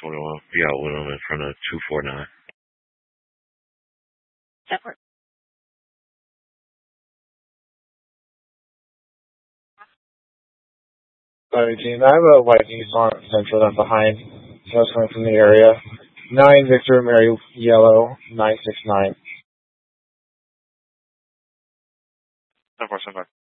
641. You got Willem in front of 249. Separate. Sorry, team. I have a white Nissan Central that's behind. So it's coming from the area. 9 Victor Mary Yellow 969. 747.